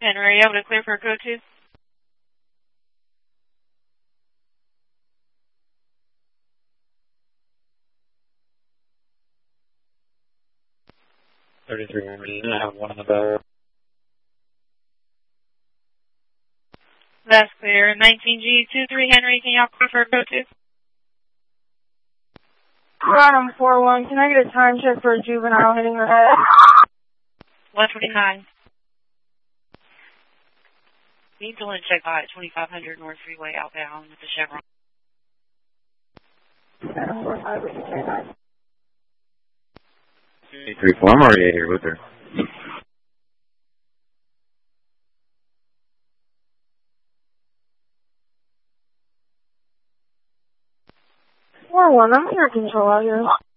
Henry, are you able to clear for a code 2? I have one on the bow. That's clear. 19G23 Henry, can y'all clear for a code 2? Bottom 4-1, can I get a time check for a juvenile hitting the head? 129. Need to check by at 2500 North Freeway outbound with the Chevron. 3-4, I'm already here with her. 4-1, I'm under control out here.